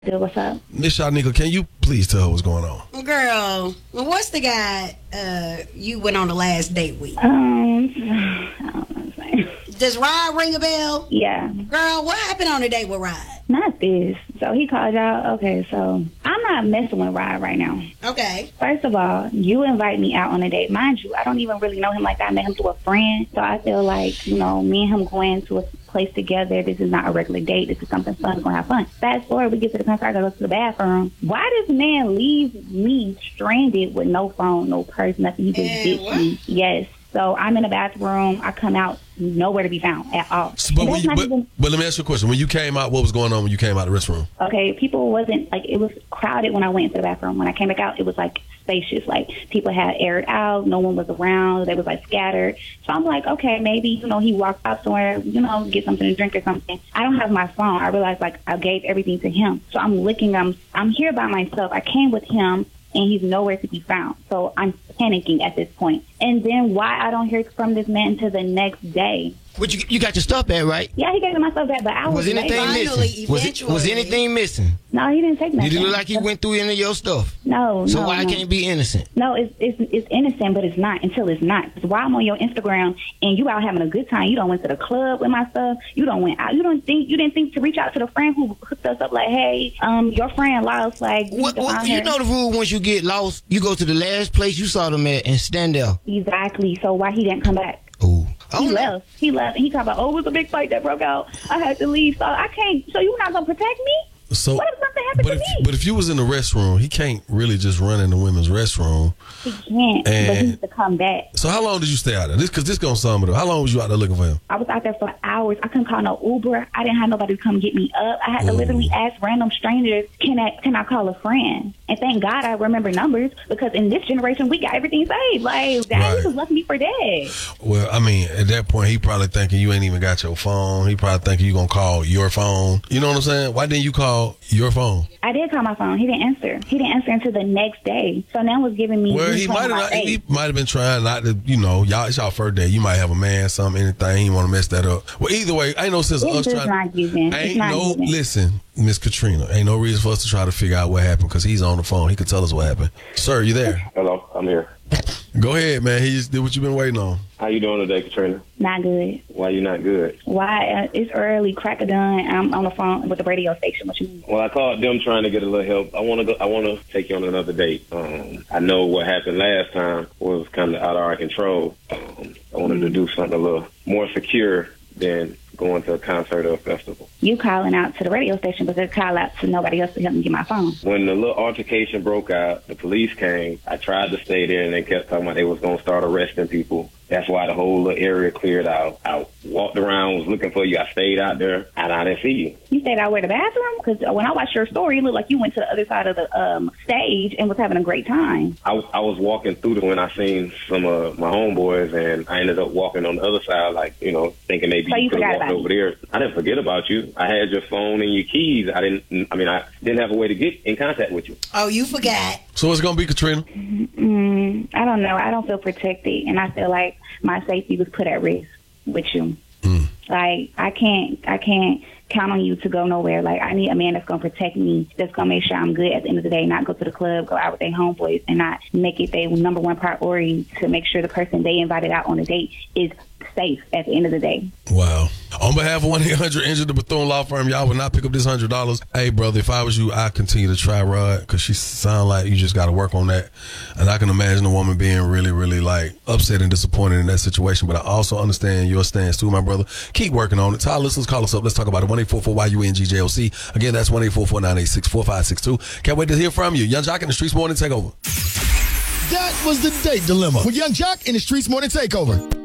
Dude, what's up? Miss Shanika, can you please tell her what's going on? Girl, what's the guy you went on the last date with? I don't know his name. Does Rod ring a bell? Yeah. Girl, what happened on the date with Rod? Not this. So he called y'all. Okay, so I'm not messing with Rod right now. Okay. First of all, you invite me out on a date. Mind you, I don't even really know him like that. I met him through a friend. So I feel like, me and him going to a place together, this is not a regular date. This is something fun. We're going to have fun. Fast forward, we get to the concert. I go to the bathroom. Why does man leave me stranded with no phone, no purse, nothing? He just ditched me. Yes. So I'm in the bathroom. I come out, nowhere to be found at all. But let me ask you a question. When you came out, what was going on when you came out of the restroom? Okay, people wasn't, like, it was crowded when I went into the bathroom. When I came back out, it was, like, spacious. Like, people had aired out. No one was around. They was, like, scattered. So I'm like, okay, maybe, he walked out somewhere, get something to drink or something. I don't have my phone. I realized, like, I gave everything to him. So I'm looking. I'm here by myself. I came with him, and he's nowhere to be found. So I'm panicking at this point. And then why I don't hear from this man until the next day. But you got your stuff back, right? Yeah, he gave me my stuff back, but I was anything missing? Was anything missing? No, he didn't take nothing. Did it look like he went through any of your stuff? No. So why can't it be innocent? No, it's innocent, but it's not until it's not. Because while I'm on your Instagram and you out having a good time, you don't went to the club with my stuff. You don't went out. You didn't think to reach out to the friend who hooked us up like, hey, your friend lost. Like, you know the rule. Once you get lost, you go to the last place you saw them at and stand there. Exactly. So why he didn't come back? Ooh. He left. He talked about, it was a big fight that broke out. I had to leave. So I can't. So you're not gonna protect me? So what if something happened to me? But if you was in the restroom, he can't really just run in the women's restroom. He can't. But he needs to come back. So how long did you stay out there? Because this gonna sum it up. How long was you out there looking for him? I was out there for hours. I couldn't call no Uber. I didn't have nobody to come get me up. I had to literally ask random strangers, can I call a friend? And thank God I remember numbers, because in this generation we got everything saved. Like, Daddy just left me for dead. Well, I mean, at that point he probably thinking you ain't even got your phone. He probably thinking you gonna call your phone. You know what I'm saying? Why didn't you call your phone? I did call my phone. He didn't answer. He didn't answer until the next day. So now was giving me. Well, he might have been trying not to. Y'all, it's y'all first day. You might have a man, something, anything. He want to mess that up. Well, either way, ain't no sense of us trying. Listen, Miss Katrina, ain't no reason for us to try to figure out what happened, because he's on the phone. He could tell us what happened. Sir, you there? Hello, I'm here. Go ahead, man. He just did what you've been waiting on. How you doing today, Katrina? Not good. Why you not good? Why? It's early. Crack of dawn. I'm on the phone with the radio station. What you mean? Well, I called them trying to get a little help. I want to take you on another date. I know what happened last time was kind of out of our control. I wanted to do something a little more secure than going to a concert or a festival. You calling out to the radio station, but they call out to nobody else to help me get my phone. When the little altercation broke out, the police came. I tried to stay there, and they kept talking about they was going to start arresting people. That's why the whole little area cleared out. I walked around, was looking for you. I stayed out there, and I didn't see you. You stayed out where, the bathroom? Because when I watched your story, it looked like you went to the other side of the stage and was having a great time. I was walking through when I seen some of my homeboys, and I ended up walking on the other side, like, thinking maybe you could have walked over there. I didn't forget about you. I had your phone and your keys. I didn't have a way to get in contact with you. Oh, you forgot. So what's it going to be, Katrina? I don't know. I don't feel protected, and I feel like my safety was put at risk with you. Like, I can't count on you to go nowhere. Like, I need a man that's going to protect me, that's going to make sure I'm good at the end of the day, not go to the club, go out with their homeboys, and not make it their number one priority to make sure the person they invited out on a date is safe at the end of the day. Wow. On behalf of 1-800-INJURED, the Bethune Law Firm, y'all will not pick up this $100. Hey, brother, if I was you, I'd continue to try Rod, because she sound like you just got to work on that. And I can imagine a woman being really, really, like, upset and disappointed in that situation. But I also understand your stance, too, my brother. Keep working on it. Tell listeners, call us up. Let's talk about it. 1-844-YUNGJLC. Again, that's 1-844-986-4562. Can't wait to hear from you. Yung Joc in the Streetz Morning Takeover. That was the date dilemma with Yung Joc in the Streetz Morning Takeover.